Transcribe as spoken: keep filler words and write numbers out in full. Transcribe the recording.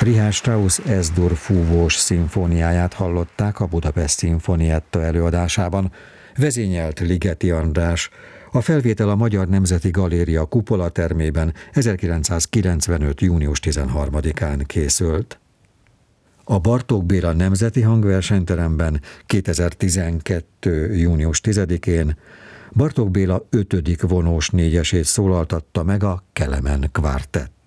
Richard Strauss Es-dur fúvós szimfóniáját hallották a Budapest Szimfonietta előadásában. Vezényelt Ligeti András. A felvétel a Magyar Nemzeti Galéria Kupola termében ezerkilencszázkilencvenöt. június tizenharmadikán készült. A Bartók Béla Nemzeti Hangversenyteremben kétezer-tizenkettő. június tizedikén Bartók Béla ötödik vonós négyesét szólaltatta meg a Kelemen Quartett.